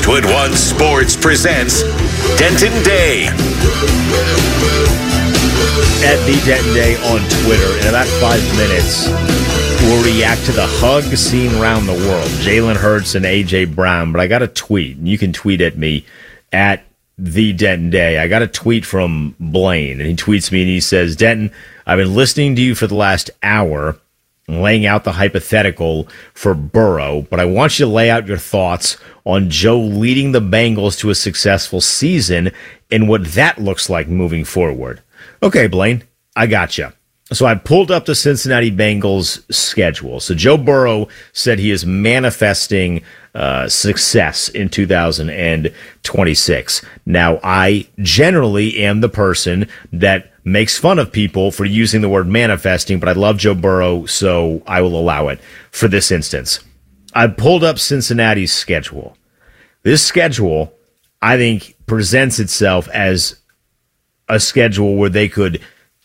Westwood One Sports presents Denton Day. At the Denton Day on Twitter. In about 5 minutes, we'll react to the hug seen around the world. Jalen Hurts and A.J. Brown. But I got a tweet. And you can tweet at me at the Denton Day. I got a tweet from Blaine. And he tweets me and he says, Denton, I've been listening to you for the last hour, laying out the hypothetical for Burrow, but I want you to lay out your thoughts on Joe leading the Bengals to a successful season and what that looks like moving forward. Okay, Blaine, I gotcha. So I pulled up the Cincinnati Bengals schedule. So Joe Burrow said he is manifesting success in 2026. Now, I generally am the person that makes fun of people for using the word manifesting, but I love Joe Burrow, so I will allow it for this instance. I pulled up Cincinnati's schedule. This schedule, I think, presents itself as a schedule where they could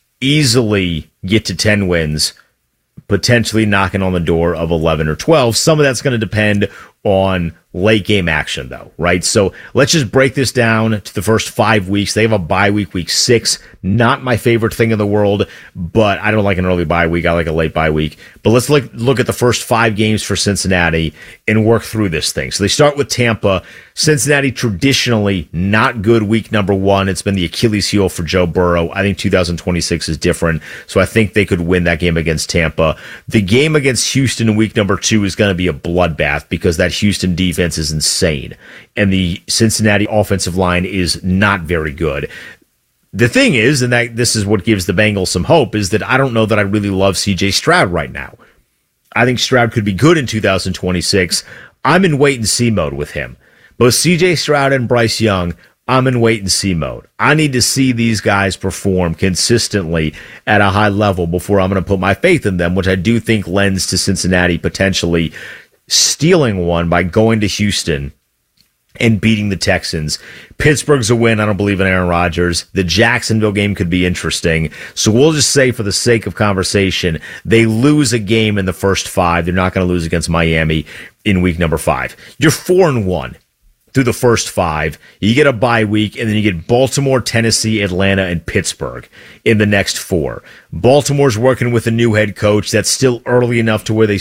easily get to 10 wins, potentially knocking on the door of 11 or 12. Some of that's going to depend on late game action, though, right? So let's just break this down to the first 5 weeks. They have a bye week, week 6. Not my favorite thing in the world, but I don't like an early bye week. I like a late bye week. But let's look at the first 5 games for Cincinnati and work through this thing. So they start with Tampa. Cincinnati traditionally not good week number 1. It's been the Achilles heel for Joe Burrow. I think 2026 is different, so I think they could win that game against Tampa. The game against Houston in week number 2 is going to be a bloodbath because that Houston defense is insane, and the Cincinnati offensive line is not very good. The thing is, and that this is what gives the Bengals some hope, is that I don't know that I really love C.J. Stroud right now. I think Stroud could be good in 2026. I'm in wait-and-see mode with him. Both C.J. Stroud and Bryce Young, I'm in wait-and-see mode. I need to see these guys perform consistently at a high level before I'm going to put my faith in them, which I do think lends to Cincinnati potentially stealing one by going to Houston and beating the Texans. Pittsburgh's a win. I don't believe in Aaron Rodgers. The Jacksonville game could be interesting. So we'll just say, for the sake of conversation, they lose a game in the first 5. They're not going to lose against Miami in week number 5. You're 4-1 through the first 5. You get a bye week, and then you get Baltimore, Tennessee, Atlanta, and Pittsburgh in the next 4. Baltimore's working with a new head coach. That's still early enough to where they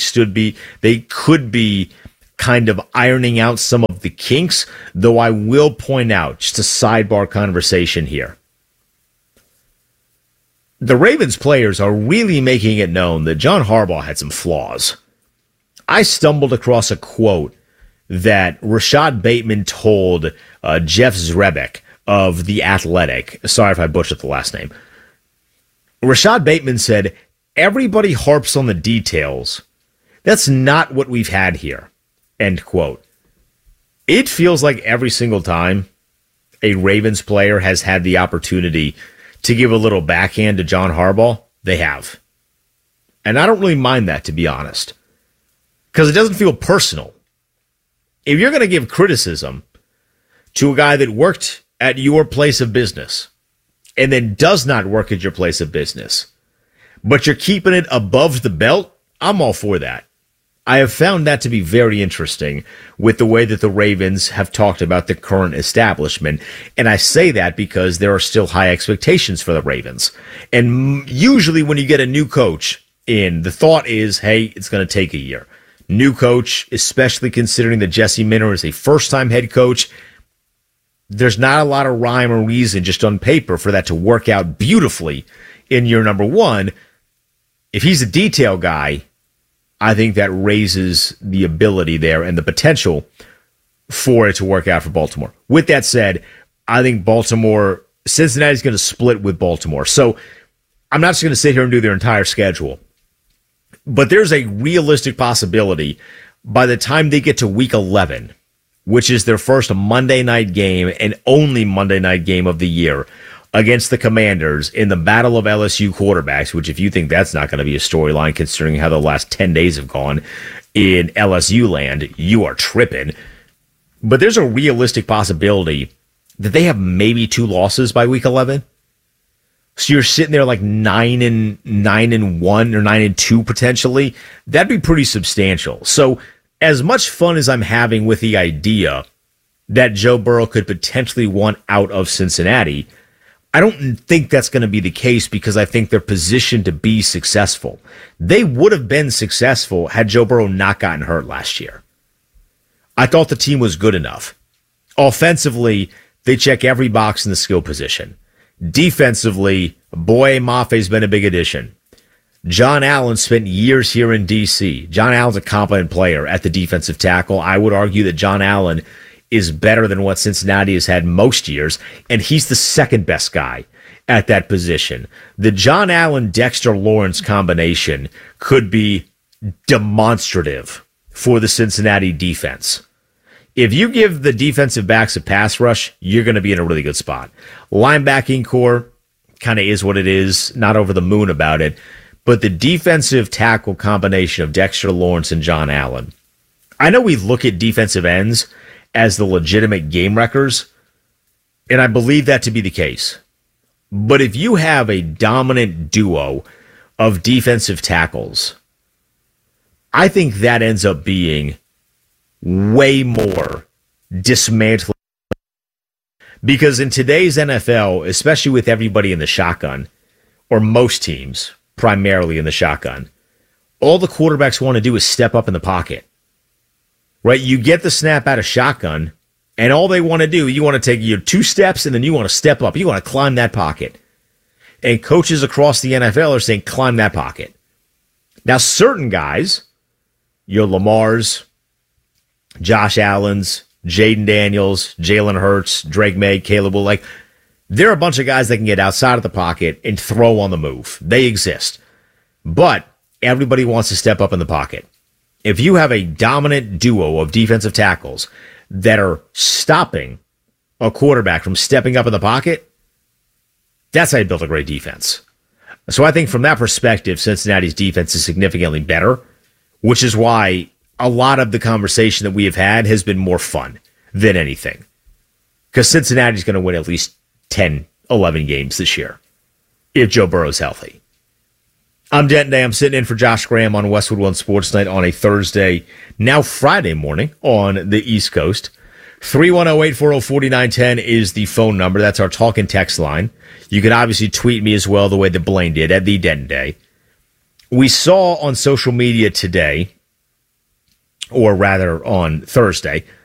could be kind of ironing out some of the kinks, though I will point out, just a sidebar conversation here. The Ravens players are really making it known that John Harbaugh had some flaws. I stumbled across a quote that Rashad Bateman told Jeff Zrebiec of The Athletic. Sorry if I butchered the last name. Rashad Bateman said, everybody harps on the details. That's not what we've had here. End quote. It feels like every single time a Ravens player has had the opportunity to give a little backhand to John Harbaugh, they have. And I don't really mind that, to be honest, because it doesn't feel personal. If you're going to give criticism to a guy that worked at your place of business and then does not work at your place of business, but you're keeping it above the belt, I'm all for that. I have found that to be very interesting with the way that the Ravens have talked about the current establishment. And I say that because there are still high expectations for the Ravens. And usually when you get a new coach in, the thought is, hey, it's going to take a year. New coach, especially considering that Jesse Minter is a first-time head coach, there's not a lot of rhyme or reason just on paper for that to work out beautifully in year number 1. If he's a detail guy, I think that raises the ability there and the potential for it to work out for Baltimore. With that said, I think Cincinnati's going to split with Baltimore. So I'm not just going to sit here and do their entire schedule. But there's a realistic possibility by the time they get to week 11, which is their first Monday night game and only Monday night game of the year against the Commanders in the battle of LSU quarterbacks, which if you think that's not going to be a storyline considering how the last 10 days have gone in LSU land, you are tripping. But there's a realistic possibility that they have maybe 2 losses by week 11. So you're sitting there like 9-1 or 9-2 potentially. That'd be pretty substantial. So as much fun as I'm having with the idea that Joe Burrow could potentially want out of Cincinnati. I don't think that's going to be the case because I think they're positioned to be successful. They would have been successful had Joe Burrow not gotten hurt last year. I thought the team was good enough. Offensively, they check every box in the skill position. Defensively, Boye Maffe's been a big addition. John Allen spent years here in D.C. John Allen's a competent player at the defensive tackle. I would argue that John Allen is better than what Cincinnati has had most years, and he's the second best guy at that position. The John Allen-Dexter Lawrence combination could be demonstrative for the Cincinnati defense. If you give the defensive backs a pass rush, you're going to be in a really good spot. Linebacking core kind of is what it is, not over the moon about it, but the defensive tackle combination of Dexter Lawrence and John Allen. I know we look at defensive ends as the legitimate game wreckers, and I believe that to be the case. But if you have a dominant duo of defensive tackles, I think that ends up being way more dismantling. Because in today's NFL, especially with everybody in the shotgun, or most teams primarily in the shotgun, all the quarterbacks want to do is step up in the pocket. Right? You get the snap out of shotgun, and all they want to do, you want to take your 2 steps, and then you want to step up. You want to climb that pocket. And coaches across the NFL are saying, climb that pocket. Now, certain guys, your Lamars, Josh Allen's, Jaden Daniels, Jalen Hurts, Drake May, Caleb Will, they're a bunch of guys that can get outside of the pocket and throw on the move. They exist. But everybody wants to step up in the pocket. If you have a dominant duo of defensive tackles that are stopping a quarterback from stepping up in the pocket, that's how you build a great defense. So I think from that perspective, Cincinnati's defense is significantly better, which is why a lot of the conversation that we have had has been more fun than anything. Because Cincinnati's going to win at least 10, 11 games this year if Joe Burrow's healthy. I'm Denton Day. I'm sitting in for Josh Graham on Westwood One Sports Night on a Thursday, now Friday morning on the East Coast. 310-840-4910 is the phone number. That's our talk and text line. You can obviously tweet me as well the way that Blaine did at the Denton Day. We saw on social media today, or rather on Thursday,